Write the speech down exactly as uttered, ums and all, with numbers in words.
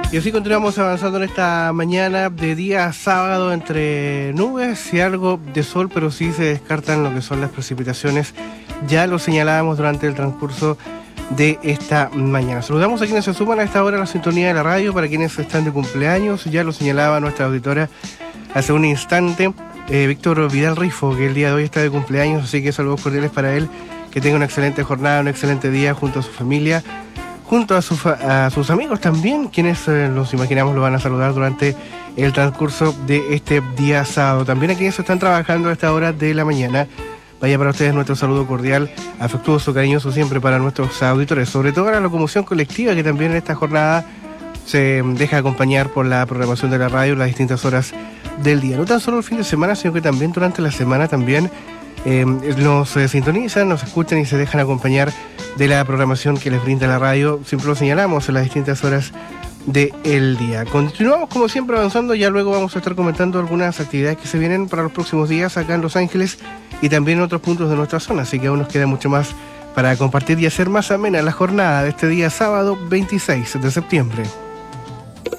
Y así continuamos avanzando en esta mañana de día sábado entre nubes y algo de sol, pero sí se descartan lo que son las precipitaciones. Ya lo señalábamos durante el transcurso de esta mañana. Saludamos a quienes se suman a esta hora a la sintonía de la radio, para quienes están de cumpleaños. Ya lo señalaba nuestra auditora hace un instante, eh, Víctor Vidal Rifo, que el día de hoy está de cumpleaños, así que saludos cordiales para él, que tenga una excelente jornada, un excelente día junto a su familia, junto a, su fa- a sus amigos también, quienes eh, los imaginamos lo van a saludar durante el transcurso de este día sábado. También a quienes están trabajando a esta hora de la mañana, vaya para ustedes nuestro saludo cordial, afectuoso, cariñoso siempre para nuestros auditores, sobre todo a la locomoción colectiva, que también en esta jornada se deja acompañar por la programación de la radio en las distintas horas del día. No tan solo el fin de semana, sino que también durante la semana también eh, nos eh, sintonizan, nos escuchan y se dejan acompañar de la programación que les brinda la radio. Siempre lo señalamos en las distintas horas del día. Continuamos como siempre avanzando, ya luego vamos a estar comentando algunas actividades que se vienen para los próximos días acá en Los Ángeles y también en otros puntos de nuestra zona, así que aún nos queda mucho más para compartir y hacer más amena la jornada de este día sábado veintiséis de septiembre.